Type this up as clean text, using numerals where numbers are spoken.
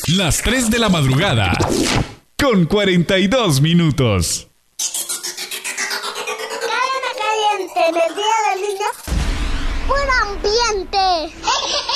Las 3 de la madrugada, con 42 minutos. Cadena Caliente, en el Día del Niño, puro ambiente.